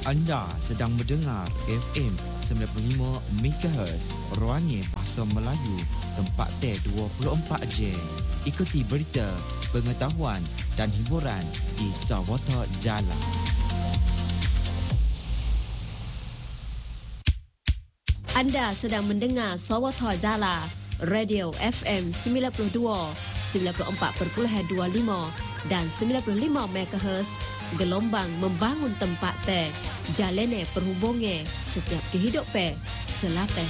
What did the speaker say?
Anda sedang mendengar FM 95 MHz Ruangnya Bahasa Melayu, tempat T24 Jam. Ikuti berita, pengetahuan dan hiburan di Sawata Jalan. Anda sedang mendengar Sawata Jala, Radio FM 92, 94.25 dan 95 MHz, gelombang membangun tempat teh, jalane perhubungan setiap kehidupan, selapas